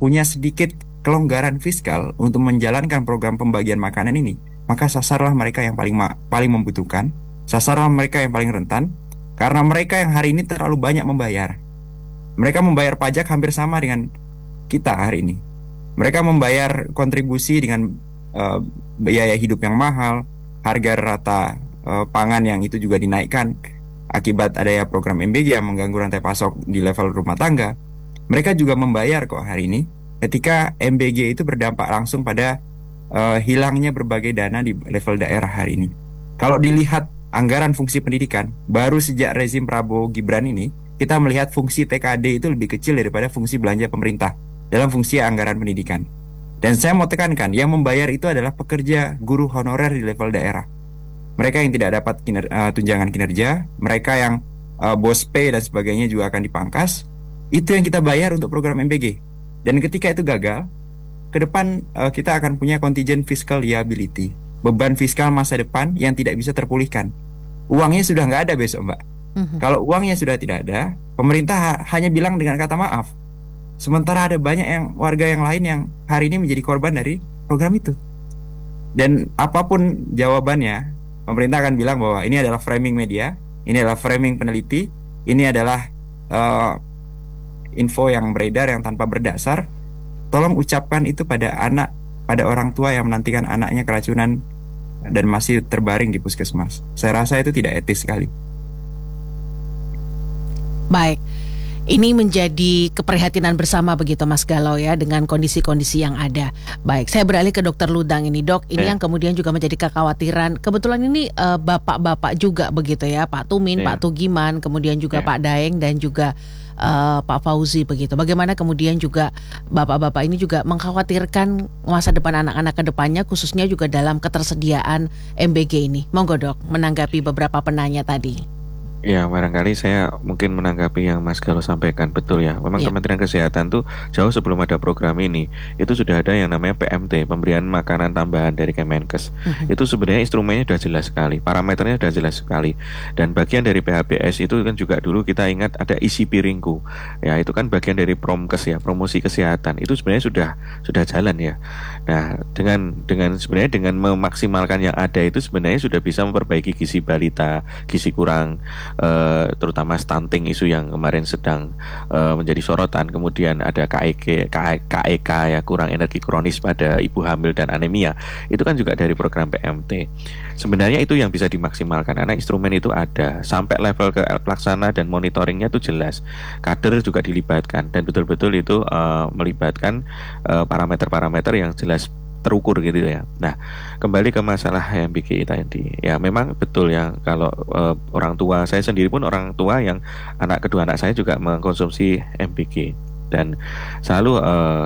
punya sedikit kelonggaran fiskal untuk menjalankan program pembagian makanan ini, maka sasarlah mereka yang paling membutuhkan, sasarlah mereka yang paling rentan, karena mereka yang hari ini terlalu banyak membayar. Mereka membayar pajak hampir sama dengan kita hari ini. Mereka membayar kontribusi dengan eh, biaya hidup yang mahal, harga rata pangan yang itu juga dinaikkan akibat adanya program MBG yang mengganggu rantai pasok di level rumah tangga. Mereka juga membayar kok hari ini ketika MBG itu berdampak langsung pada hilangnya berbagai dana di level daerah hari ini. Kalau dilihat anggaran fungsi pendidikan, baru sejak rezim Prabowo Gibran ini, kita melihat fungsi TKD itu lebih kecil daripada fungsi belanja pemerintah dalam fungsi anggaran pendidikan. Dan saya mau tekankan, yang membayar itu adalah pekerja guru honorer di level daerah. Mereka yang tidak dapat tunjangan kinerja, mereka yang bos pay dan sebagainya juga akan dipangkas. Itu yang kita bayar untuk program MBG. Dan ketika itu gagal, ke depan kita akan punya contingent fiscal liability, beban fiskal masa depan yang tidak bisa terpulihkan. Uangnya sudah nggak ada besok, Mbak. Mhm. Kalau uangnya sudah tidak ada, pemerintah hanya bilang dengan kata maaf. Sementara ada banyak warga yang lain yang hari ini menjadi korban dari program itu. Dan apapun jawabannya, pemerintah akan bilang bahwa ini adalah framing media, ini adalah framing peneliti, ini adalah eh, info yang beredar yang tanpa berdasar. Tolong ucapkan itu pada anak, pada orang tua yang menantikan anaknya keracunan dan masih terbaring di puskesmas. Saya rasa itu tidak etis sekali. Baik. Ini menjadi keprihatinan bersama begitu Mas Galau ya dengan kondisi-kondisi yang ada. Baik, saya beralih ke Dokter Ludang ini Dok. Ini Ya, yang kemudian juga menjadi kekhawatiran. Kebetulan ini bapak-bapak juga begitu ya, Pak Tumin, Pak ya, Tugiman, kemudian juga ya. Pak Daeng dan juga Pak Fauzi begitu. Bagaimana kemudian juga bapak-bapak ini juga mengkhawatirkan masa depan anak-anak ke depannya khususnya juga dalam ketersediaan MBG ini. Monggo Dok, menanggapi beberapa penanya tadi. Ya, barangkali saya mungkin menanggapi yang Mas Galo sampaikan. Betul ya, memang Ya. Kementerian Kesehatan tuh jauh sebelum ada program ini, itu sudah ada yang namanya PMT, pemberian makanan tambahan dari Kemenkes. Mhm. Itu sebenarnya instrumennya sudah jelas sekali, parameternya sudah jelas sekali. Dan bagian dari PHBS itu kan juga dulu kita ingat ada isi piringku. Ya, itu kan bagian dari Promkes ya, promosi kesehatan. Itu sebenarnya sudah jalan ya. Nah, dengan sebenarnya dengan memaksimalkan yang ada itu sebenarnya sudah bisa memperbaiki gizi balita, gizi kurang, terutama stunting, isu yang kemarin sedang menjadi sorotan. Kemudian ada KEK ya, kurang energi kronis pada ibu hamil dan anemia. Itu kan juga dari program PMT. Sebenarnya itu yang bisa dimaksimalkan karena instrumen itu ada sampai level ke pelaksana dan monitoringnya itu jelas. Kader juga dilibatkan dan betul-betul itu melibatkan parameter-parameter yang jelas terukur gitu ya. Nah, kembali ke masalah MBG tadi. Ya, memang betul ya kalau orang tua saya sendiri pun orang tua yang kedua anak saya juga mengkonsumsi MBG dan selalu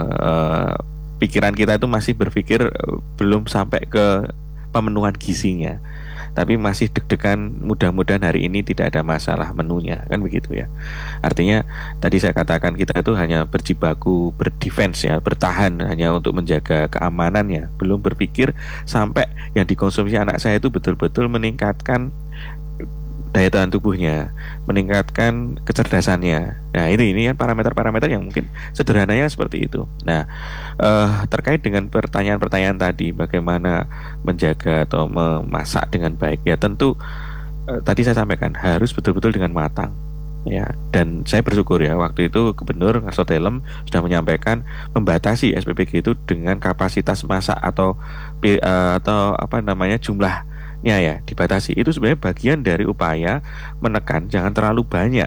pikiran kita itu masih berpikir belum sampai ke pemenuhan gizinya. Tapi masih deg-degan mudah-mudahan hari ini tidak ada masalah menunya kan begitu ya. Artinya tadi saya katakan kita itu hanya berjibaku berdefense ya, bertahan hanya untuk menjaga keamanannya, belum berpikir sampai yang dikonsumsi anak saya itu betul-betul meningkatkan daya tahan tubuhnya, meningkatkan kecerdasannya. Nah, ini kan parameter-parameter yang mungkin sederhananya seperti itu. Nah, terkait dengan pertanyaan-pertanyaan tadi, bagaimana menjaga atau memasak dengan baik, ya tentu tadi saya sampaikan harus betul-betul dengan matang. Ya, dan saya bersyukur ya waktu itu Gubernur Ngarso Telem sudah menyampaikan membatasi SPBG itu dengan kapasitas masak atau apa namanya jumlah ya dibatasi. Itu sebenarnya bagian dari upaya menekan jangan terlalu banyak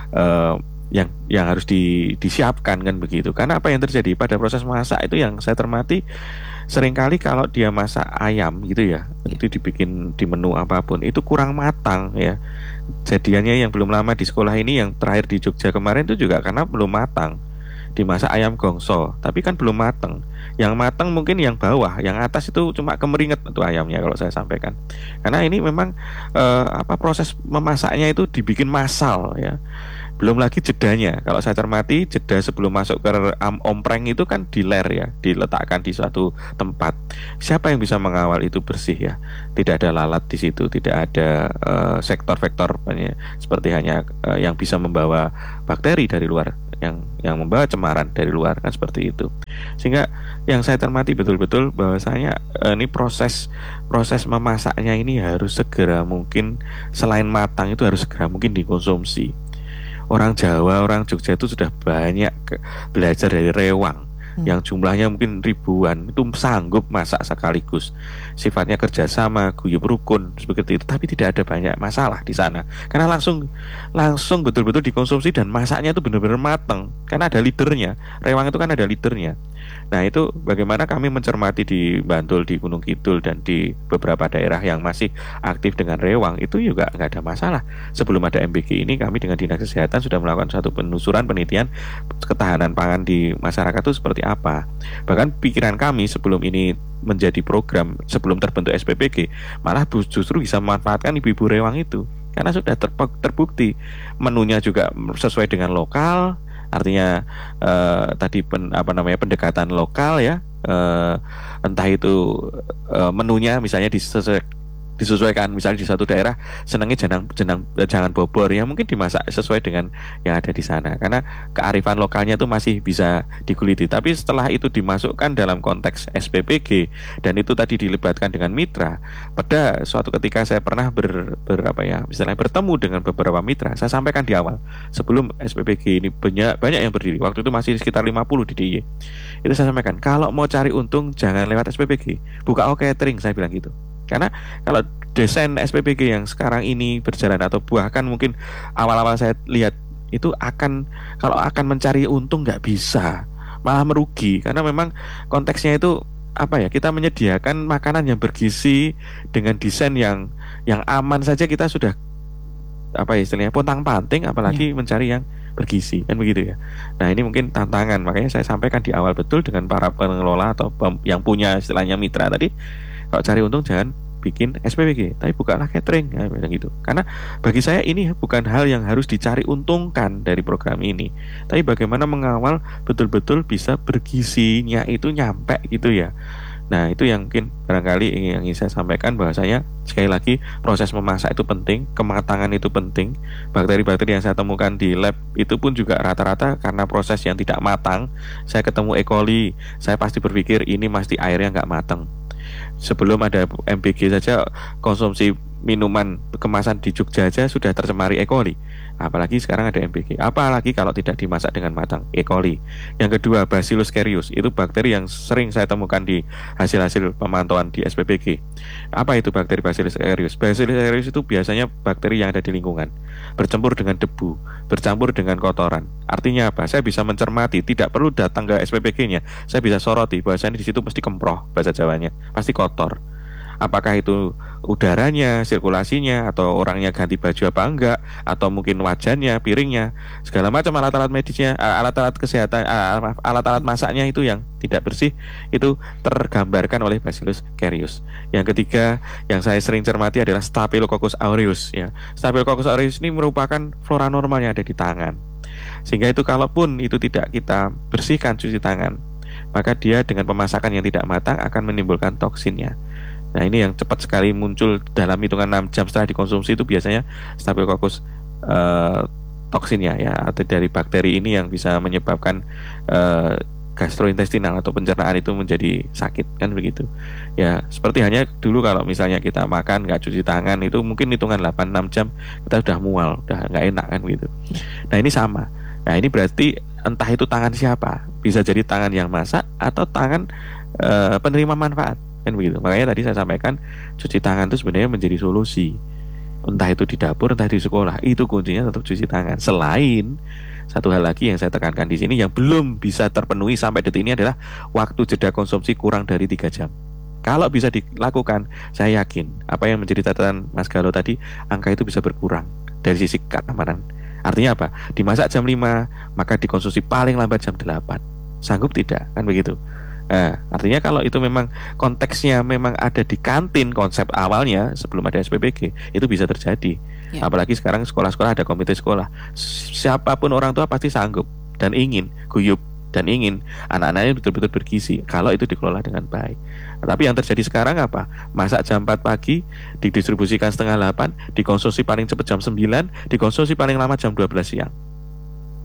yang harus disiapkan kan begitu. Karena apa yang terjadi pada proses masak itu yang saya cermati seringkali kalau dia masak ayam gitu ya, itu dibikin di menu apapun itu kurang matang ya. Jadiannya yang belum lama di sekolah ini yang terakhir di Jogja kemarin itu juga karena belum matang. Dimasak ayam gongso, tapi kan belum matang. Yang matang mungkin yang bawah, yang atas itu cuma kemeringet itu ayamnya kalau saya sampaikan. Karena ini memang proses memasaknya itu dibikin massal ya. Belum lagi jedanya. Kalau saya cermati, jeda sebelum masuk ke ompreng itu kan diler ya, diletakkan di suatu tempat. Siapa yang bisa mengawal itu bersih ya? Tidak ada lalat di situ, tidak ada sektor-vektor seperti hanya yang bisa membawa bakteri dari luar, yang membawa cemaran dari luar kan seperti itu. Sehingga yang saya cermati betul-betul bahwasanya ini proses proses memasaknya ini harus segera mungkin, selain matang itu harus segera mungkin dikonsumsi. Orang Jawa, orang Jogja itu sudah banyak belajar dari rewang yang jumlahnya mungkin ribuan, itu sanggup masak sekaligus. Sifatnya kerjasama, guyup rukun seperti itu, tapi tidak ada banyak masalah di sana karena langsung langsung betul-betul dikonsumsi dan masaknya itu benar-benar matang karena ada leadernya. Rewang itu kan ada leadernya. Nah, itu bagaimana kami mencermati di Bantul, di Gunung Kidul, dan di beberapa daerah yang masih aktif dengan rewang, itu juga nggak ada masalah. Sebelum ada MBG ini, kami dengan Dinas Kesehatan sudah melakukan suatu penelusuran, penelitian ketahanan pangan di masyarakat itu seperti apa. Bahkan pikiran kami sebelum ini menjadi program, sebelum terbentuk SPPG, malah justru bisa memanfaatkan ibu-ibu rewang itu. Karena sudah terbukti menunya juga sesuai dengan lokal. Artinya tadi pendekatan lokal ya, entah itu menunya misalnya disesuaikan, misalnya di satu daerah senangnya jangan bobor ya, mungkin dimasak sesuai dengan yang ada di sana karena kearifan lokalnya itu masih bisa diguliti. Tapi setelah itu dimasukkan dalam konteks SPPG dan itu tadi dilibatkan dengan mitra, pada suatu ketika saya pernah misalnya bertemu dengan beberapa mitra, saya sampaikan di awal sebelum SPPG ini banyak yang berdiri, waktu itu masih sekitar 50 di DIY, itu saya sampaikan kalau mau cari untung jangan lewat SPPG, buka catering, saya bilang gitu. Karena kalau desain SPPG yang sekarang ini berjalan atau bahkan mungkin awal-awal saya lihat itu kalau akan mencari untung nggak bisa, malah merugi karena memang konteksnya itu kita menyediakan makanan yang bergizi dengan desain yang aman saja kita sudah istilahnya pontang-panting, apalagi mencari yang bergizi kan begitu ya. Nah, ini mungkin tantangan, makanya saya sampaikan di awal betul dengan para pengelola atau yang punya istilahnya mitra tadi, kalau cari untung jangan bikin SPPG, tapi bukalah catering ya, gitu. Karena bagi saya ini bukan hal yang harus dicari untungkan dari program ini, tapi bagaimana mengawal betul-betul bisa bergizinya itu nyampe gitu ya. Nah, itu yang mungkin barangkali yang ingin saya sampaikan, bahwasanya sekali lagi proses memasak itu penting, kematangan itu penting. Bakteri-bakteri yang saya temukan di lab itu pun juga rata-rata karena proses yang tidak matang. Saya ketemu E. coli, saya pasti berpikir ini pasti airnya nggak matang. Sebelum ada MBG saja konsumsi minuman kemasan di Jogja saja sudah tercemari E. coli, apalagi sekarang ada MBG, apalagi kalau tidak dimasak dengan matang, E. coli. Yang kedua, Bacillus cereus, itu bakteri yang sering saya temukan di hasil-hasil pemantauan di SPPG. Apa itu bakteri Bacillus cereus? Bacillus cereus itu biasanya bakteri yang ada di lingkungan, bercampur dengan debu, bercampur dengan kotoran. Artinya apa? Saya bisa mencermati, tidak perlu datang ke SPPG-nya, saya bisa soroti bahwasanya di situ pasti kemproh, bahasa Jawanya, pasti kotor. Apakah itu udaranya, sirkulasinya, atau orangnya ganti baju apa enggak, atau mungkin wajannya, piringnya, segala macam alat-alat medisnya, alat-alat kesehatan, alat-alat masaknya itu yang tidak bersih, itu tergambarkan oleh Bacillus cereus. Yang ketiga yang saya sering cermati adalah Staphylococcus aureus ya. Staphylococcus aureus ini merupakan flora normal yang ada di tangan. Sehingga itu kalaupun itu tidak kita bersihkan, cuci tangan, maka dia dengan pemasakan yang tidak matang akan menimbulkan toksinnya. Nah, ini yang cepat sekali muncul dalam hitungan 6 jam setelah dikonsumsi, itu biasanya Staphylococcus toksinnya ya, atau dari bakteri ini yang bisa menyebabkan gastrointestinal atau pencernaan itu menjadi sakit kan begitu. Ya, seperti hanya dulu kalau misalnya kita makan nggak cuci tangan, itu mungkin hitungan 8-6 jam kita sudah mual, udah nggak enak kan begitu. Nah, ini sama. Nah, ini berarti entah itu tangan siapa, bisa jadi tangan yang masak atau tangan penerima manfaat kan begitu. Makanya tadi saya sampaikan cuci tangan itu sebenarnya menjadi solusi, entah itu di dapur, entah di sekolah, itu kuncinya tetap cuci tangan. Selain satu hal lagi yang saya tekankan di sini yang belum bisa terpenuhi sampai detik ini adalah waktu jeda konsumsi kurang dari 3 jam. Kalau bisa dilakukan, saya yakin apa yang menjadi catatan Mas Galo tadi, angka itu bisa berkurang dari sisi keamanan. Artinya apa? Dimasak jam 5, maka dikonsumsi paling lambat jam 8. Sanggup tidak? Kan begitu. Nah, artinya kalau itu memang konteksnya memang ada di kantin, konsep awalnya sebelum ada SPPG, itu bisa terjadi. Ya. Apalagi sekarang sekolah-sekolah ada komite sekolah. Siapapun orang tua pasti sanggup dan ingin guyup dan ingin anak-anaknya betul-betul bergizi kalau itu dikelola dengan baik. Nah, tapi yang terjadi sekarang apa? Masak jam 4 pagi, didistribusikan setengah 8, dikonsumsi paling cepat jam 9, dikonsumsi paling lama jam 12 siang.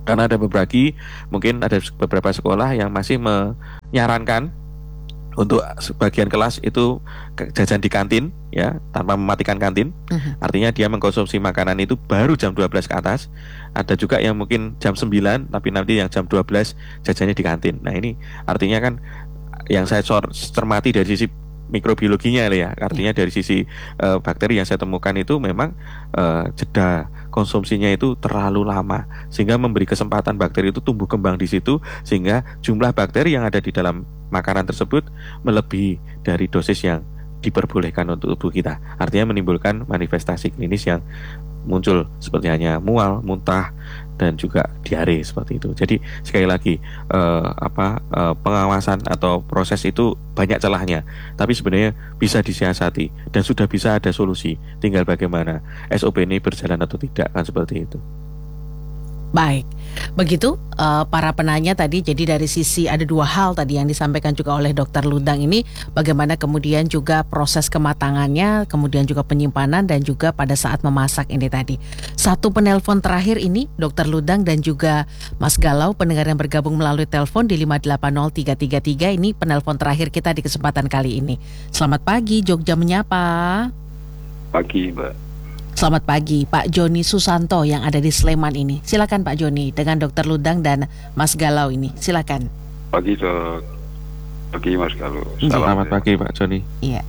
Karena mungkin ada beberapa sekolah yang masih menyarankan untuk sebagian kelas itu jajan di kantin ya, tanpa mematikan kantin. Artinya dia mengkonsumsi makanan itu baru jam 12 ke atas. Ada juga yang mungkin jam 9 tapi nanti yang jam 12 jajannya di kantin. Nah, ini artinya kan yang saya cermati dari sisi mikrobiologinya ya, artinya dari sisi bakteri yang saya temukan itu memang jeda konsumsinya itu terlalu lama, sehingga memberi kesempatan bakteri itu tumbuh kembang di situ, sehingga jumlah bakteri yang ada di dalam makanan tersebut melebihi dari dosis yang diperbolehkan untuk tubuh kita. Artinya menimbulkan manifestasi klinis yang muncul seperti hanya mual, muntah, dan juga diare seperti itu. Jadi sekali lagi pengawasan atau proses itu banyak celahnya, tapi sebenarnya bisa disiasati dan sudah bisa ada solusi. Tinggal bagaimana SOP ini berjalan atau tidak, kan seperti itu. Baik, begitu para penanya tadi. Jadi dari sisi ada dua hal tadi yang disampaikan juga oleh Dokter Ludang ini, bagaimana kemudian juga proses kematangannya, kemudian juga penyimpanan dan juga pada saat memasak ini tadi. Satu penelpon terakhir ini Dokter Ludang dan juga Mas Galau, pendengar yang bergabung melalui telepon di 580333 ini penelpon terakhir kita di kesempatan kali ini. Selamat pagi, Jogja Menyapa. Pagi, Mbak. Selamat pagi, Pak Joni Susanto yang ada di Sleman ini. Silakan Pak Joni dengan Dokter Ludang dan Mas Galau ini. Silakan. Pagi, Dok. Pagi, Mas Galau. Selamat pagi, Pak Joni. Iya.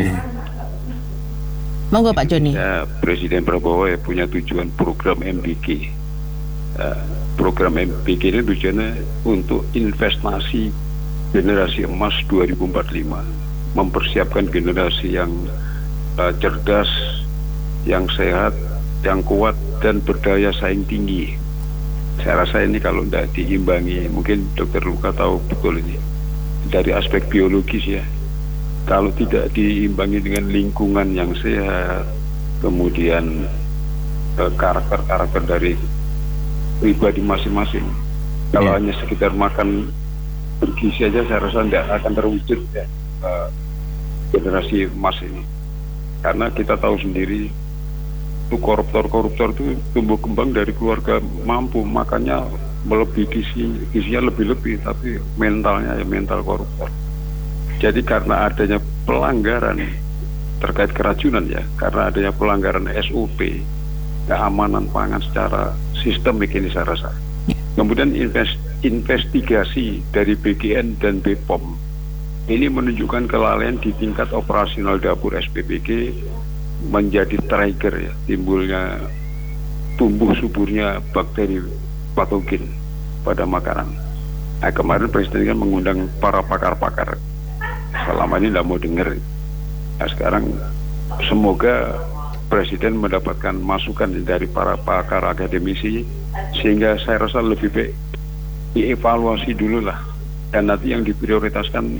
Monggo Pak Joni. Ya, Presiden Prabowo ya punya tujuan program MBG. Program MBG ini tujuannya untuk investasi generasi emas 2045, mempersiapkan generasi yang cerdas, yang sehat, yang kuat, dan berdaya saing tinggi. Saya rasa ini kalau tidak diimbangi, mungkin Dokter Luka tahu betul ini, dari aspek biologis ya, kalau tidak diimbangi dengan lingkungan yang sehat, kemudian karakter-karakter dari pribadi masing-masing, kalau hanya sekedar makan bergizi saja, saya rasa tidak akan terwujud ya, generasi emas ini. Karena kita tahu sendiri, itu koruptor itu tumbuh kembang dari keluarga mampu, makanya melebihi gizinya lebih-lebih, tapi mentalnya ya mental koruptor. Jadi karena adanya pelanggaran terkait keracunan ya, karena adanya pelanggaran SOP, keamanan pangan secara sistemik ini saya rasa. Kemudian investigasi dari BGN dan BPOM ini menunjukkan kelalaian di tingkat operasional dapur SPBG, menjadi trigger ya, timbulnya tumbuh suburnya bakteri patogen pada makanan. Nah, kemarin Presiden kan mengundang para pakar-pakar, selama ini tidak mau dengar. Nah, sekarang semoga Presiden mendapatkan masukan dari para pakar akademisi, sehingga saya rasa lebih baik dievaluasi dulu lah, dan nanti yang diprioritaskan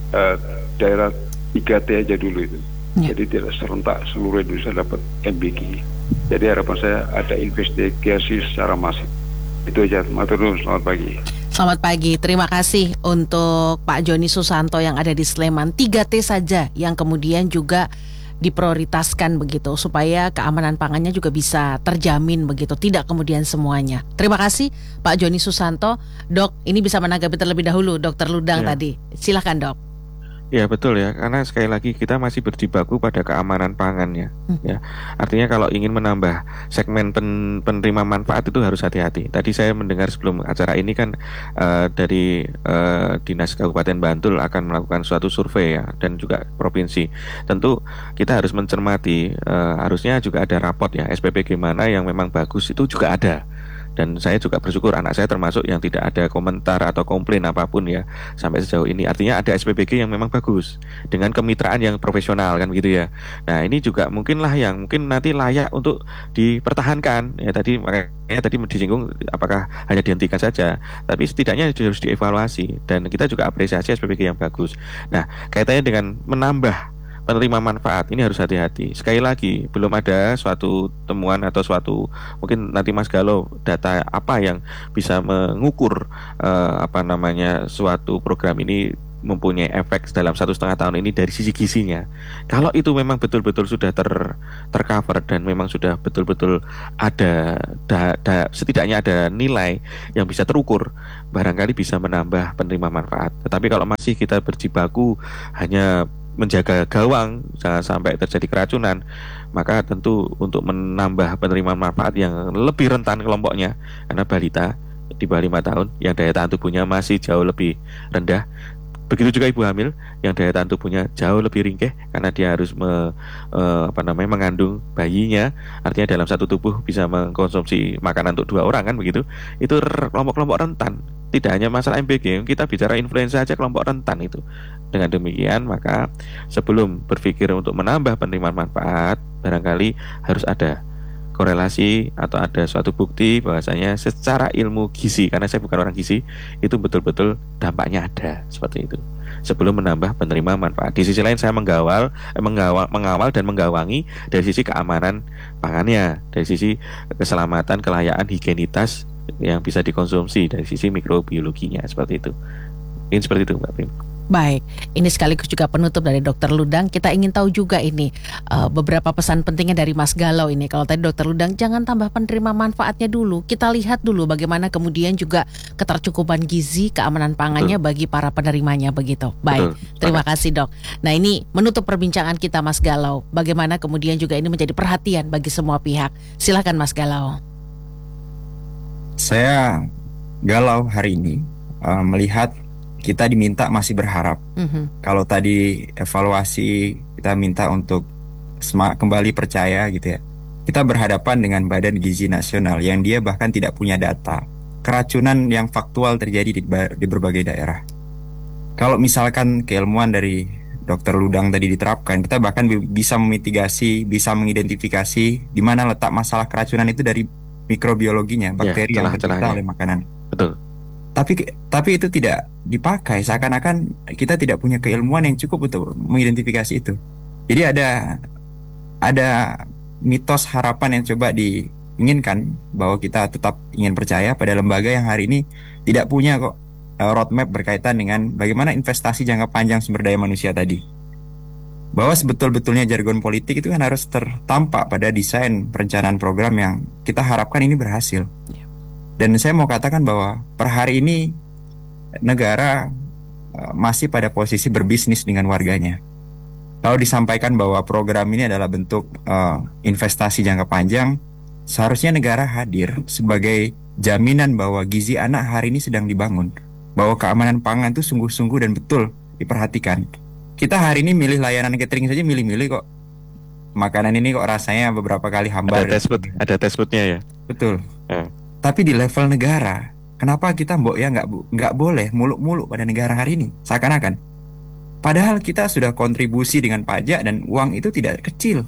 daerah 3T aja dulu itu. Jadi tidak serentak seluruh Indonesia dapat MBG. Jadi harapan saya ada investigasi secara masif. Itu aja. Matur nuwun, selamat pagi. Selamat pagi, terima kasih untuk Pak Joni Susanto yang ada di Sleman. 3T saja yang kemudian juga diprioritaskan begitu, supaya keamanan pangannya juga bisa terjamin begitu, tidak kemudian semuanya. Terima kasih Pak Joni Susanto. Dok, ini bisa menanggapi terlebih dahulu Dokter Ludang tadi. Silakan Dok. Ya betul ya, karena sekali lagi kita masih berjibaku pada keamanan pangannya. Ya, artinya kalau ingin menambah segmen penerima manfaat itu harus hati-hati. Tadi saya mendengar sebelum acara ini kan dari Dinas Kabupaten Bantul akan melakukan suatu survei ya, dan juga provinsi. Tentu kita harus mencermati, harusnya juga ada rapot ya, SPBG mana yang memang bagus itu juga ada. Dan saya juga bersyukur anak saya termasuk yang tidak ada komentar atau komplain apapun ya sampai sejauh ini. Artinya ada SPBG yang memang bagus dengan kemitraan yang profesional kan begitu ya. Nah ini juga mungkinlah yang mungkin nanti layak untuk dipertahankan ya. Makanya tadi disinggung apakah hanya dihentikan saja, tapi setidaknya harus dievaluasi, dan kita juga apresiasi SPBG yang bagus. Nah kaitannya dengan menambah penerima manfaat ini harus hati-hati. Sekali lagi, belum ada suatu temuan atau suatu, mungkin nanti Mas Galau data apa yang bisa mengukur suatu program ini mempunyai efek dalam 1,5 tahun ini dari sisi gizinya. Kalau itu memang betul-betul sudah tercover dan memang sudah betul-betul ada setidaknya ada nilai yang bisa terukur, barangkali bisa menambah penerima manfaat. Tetapi kalau masih kita berjibaku hanya menjaga gawang jangan sampai terjadi keracunan, maka tentu untuk menambah penerima manfaat yang lebih rentan kelompoknya, karena balita di bawah 5 tahun yang daya tahan tubuhnya masih jauh lebih rendah. Begitu juga ibu hamil yang daya tahan tubuhnya jauh lebih ringkih karena dia harus mengandung bayinya. Artinya dalam satu tubuh bisa mengkonsumsi makanan untuk 2 orang kan begitu. Itu kelompok-kelompok rentan. Tidak hanya masalah MBG, kita bicara influenza aja kelompok rentan itu. Dengan demikian maka sebelum berpikir untuk menambah penerimaan manfaat, barangkali harus ada korelasi atau ada suatu bukti bahwasanya secara ilmu gizi, karena saya bukan orang gizi, itu betul-betul dampaknya ada seperti itu sebelum menambah penerima manfaat. Di sisi lain saya mengawal dan menggawangi dari sisi keamanan pangannya, dari sisi keselamatan, kelayaan, higienitas yang bisa dikonsumsi dari sisi mikrobiologinya seperti itu. Mungkin seperti itu Mbak Prim. Baik, ini sekaligus juga penutup dari Dokter Ludang. Kita ingin tahu juga ini beberapa pesan pentingnya dari Mas Galau ini. Kalau tadi Dokter Ludang jangan tambah penerima manfaatnya dulu. Kita lihat dulu bagaimana kemudian juga ketercukupan gizi, keamanan pangannya bagi para penerimanya begitu. Baik, terima kasih Dok. Nah ini menutup perbincangan kita Mas Galau. Bagaimana kemudian juga ini menjadi perhatian bagi semua pihak. Silakan Mas Galau. Saya galau hari ini melihat kita diminta masih berharap. Kalau tadi evaluasi kita minta untuk kembali percaya gitu ya. Kita berhadapan dengan Badan Gizi Nasional yang dia bahkan tidak punya data keracunan yang faktual terjadi di berbagai daerah. Kalau misalkan keilmuan dari Dr. Ludang tadi diterapkan, kita bahkan bisa memitigasi, bisa mengidentifikasi di mana letak masalah keracunan itu dari mikrobiologinya, bakteri yang tercipta oleh makanan. Betul. Tapi itu tidak dipakai, seakan-akan kita tidak punya keilmuan yang cukup untuk mengidentifikasi itu. Jadi ada mitos harapan yang coba diinginkan bahwa kita tetap ingin percaya pada lembaga yang hari ini tidak punya kok roadmap berkaitan dengan bagaimana investasi jangka panjang sumber daya manusia tadi. Bahwa sebetul-betulnya jargon politik itu kan harus tertampak pada desain perencanaan program yang kita harapkan ini berhasil. Dan saya mau katakan bahwa per hari ini negara masih pada posisi berbisnis dengan warganya. Kalau disampaikan bahwa program ini adalah bentuk investasi jangka panjang, seharusnya negara hadir sebagai jaminan bahwa gizi anak hari ini sedang dibangun, bahwa keamanan pangan itu sungguh-sungguh dan betul diperhatikan. Kita hari ini milih layanan catering saja milih-milih kok. Makanan ini kok rasanya beberapa kali hambar. Ada test foodnya ya. Betul. Tapi di level negara, kenapa kita nggak boleh muluk-muluk pada negara hari ini? Seakan-akan. Padahal kita sudah kontribusi dengan pajak dan uang itu tidak kecil.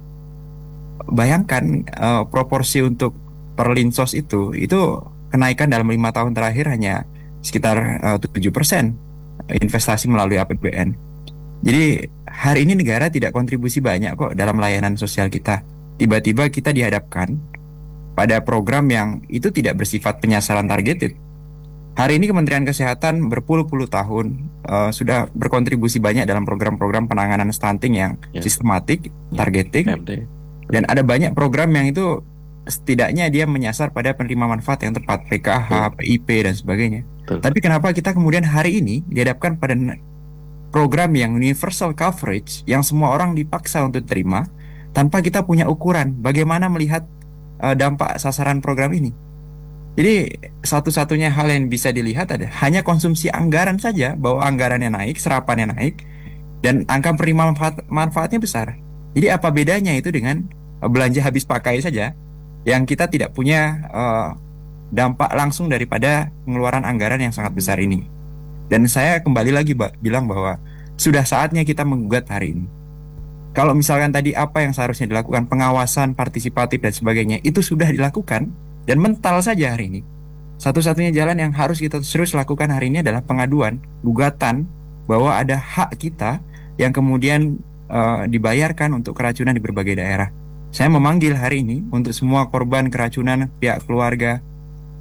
Bayangkan proporsi untuk perlinsos itu kenaikan dalam 5 tahun terakhir hanya sekitar 7% investasi melalui APBN. Jadi hari ini negara tidak kontribusi banyak kok dalam layanan sosial kita. Tiba-tiba kita dihadapkan pada program yang itu tidak bersifat penyasaran targeted. Hari ini Kementerian Kesehatan berpuluh-puluh tahun sudah berkontribusi banyak dalam program-program penanganan stunting yang sistematik, targeting, dan ada banyak program yang itu setidaknya dia menyasar pada penerima manfaat yang tepat, PKH, PIP, dan sebagainya. Tapi kenapa kita kemudian hari ini dihadapkan pada program yang universal coverage yang semua orang dipaksa untuk terima tanpa kita punya ukuran bagaimana melihat dampak sasaran program ini. Jadi satu-satunya hal yang bisa dilihat hanya konsumsi anggaran saja, bahwa anggarannya naik, serapannya naik, dan angka penerima manfaatnya besar. Jadi apa bedanya itu dengan belanja habis pakai saja yang kita tidak punya dampak langsung daripada pengeluaran anggaran yang sangat besar ini. Dan saya kembali lagi bilang bahwa sudah saatnya kita menggugat hari ini. Kalau misalkan tadi apa yang seharusnya dilakukan, pengawasan, partisipatif dan sebagainya, itu sudah dilakukan dan mental saja hari ini. Satu-satunya jalan yang harus kita terus lakukan hari ini adalah pengaduan, gugatan bahwa ada hak kita yang kemudian dibayarkan untuk keracunan di berbagai daerah. Saya memanggil hari ini untuk semua korban keracunan, pihak keluarga,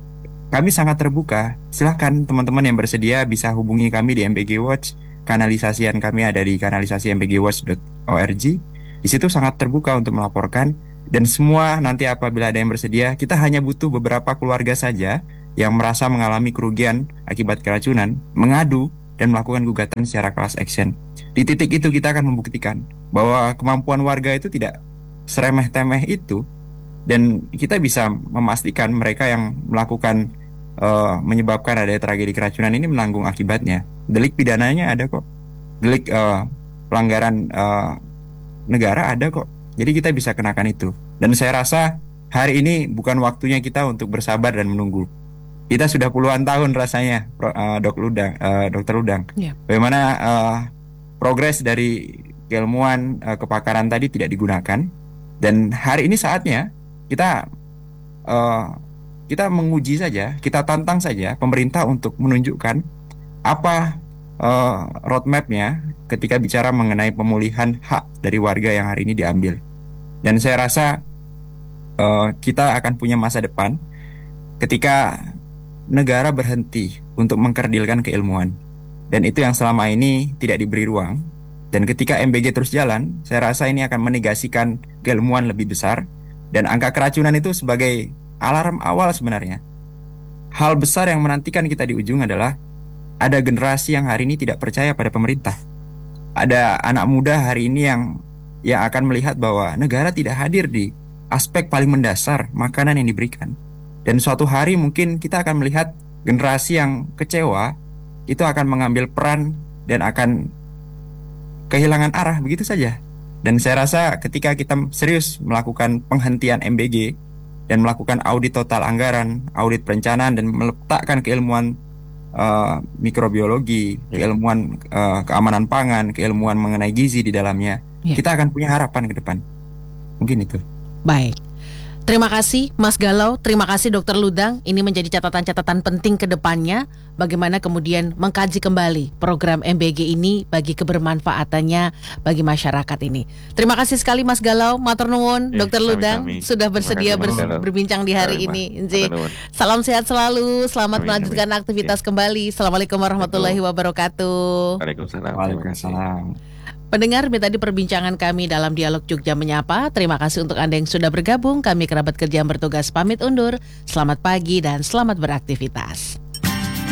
kami sangat terbuka. Silahkan teman-teman yang bersedia bisa hubungi kami di MBG Watch. Kanalisasian kami ada di kanalisasi mbgwatch.org. Di situ sangat terbuka untuk melaporkan. Dan semua nanti apabila ada yang bersedia, kita hanya butuh beberapa keluarga saja yang merasa mengalami kerugian akibat keracunan, mengadu dan melakukan gugatan secara class action. Di titik itu kita akan membuktikan bahwa kemampuan warga itu tidak seremeh-temeh itu, dan kita bisa memastikan mereka yang melakukan menyebabkan adanya tragedi keracunan ini menanggung akibatnya. Delik pidananya ada kok, delik pelanggaran negara ada kok. Jadi kita bisa kenakan itu. Dan saya rasa hari ini bukan waktunya kita untuk bersabar dan menunggu. Kita sudah puluhan tahun rasanya, Dokter Ludang. Ya. Bagaimana progres dari keilmuan kepakaran tadi tidak digunakan. Dan hari ini saatnya kita menguji saja, kita tantang saja pemerintah untuk menunjukkan apa roadmap-nya ketika bicara mengenai pemulihan hak dari warga yang hari ini diambil. Dan saya rasa kita akan punya masa depan ketika negara berhenti untuk mengkerdilkan keilmuan. Dan itu yang selama ini tidak diberi ruang. Dan ketika MBG terus jalan, saya rasa ini akan menegasikan keilmuan lebih besar. Dan angka keracunan itu sebagai alarm awal sebenarnya. Hal besar yang menantikan kita di ujung adalah ada generasi yang hari ini tidak percaya pada pemerintah. Ada anak muda hari ini yang akan melihat bahwa negara tidak hadir di aspek paling mendasar makanan yang diberikan. Dan suatu hari mungkin kita akan melihat generasi yang kecewa itu akan mengambil peran dan akan kehilangan arah begitu saja. Dan saya rasa ketika kita serius melakukan penghentian MBG dan melakukan audit total anggaran, audit perencanaan, dan meletakkan keilmuan mikrobiologi, keilmuan keamanan pangan, keilmuan mengenai gizi di dalamnya, kita akan punya harapan ke depan. Mungkin itu. Baik. Terima kasih Mas Galau, terima kasih Dokter Ludang. Ini menjadi catatan-catatan penting ke depannya, bagaimana kemudian mengkaji kembali program MBG ini bagi kebermanfaatannya bagi masyarakat ini. Terima kasih sekali Mas Galau, matur nuwun Dokter Ludang sudah bersedia berbincang di hari ini. Salam sehat selalu, selamat melanjutkan aktivitas kembali. Assalamualaikum warahmatullahi wabarakatuh. Waalaikumsalam. Pendengar, tadi perbincangan kami dalam Dialog Jogja Menyapa. Terima kasih untuk Anda yang sudah bergabung. Kami kerabat kerja yang bertugas pamit undur. Selamat pagi dan selamat beraktivitas.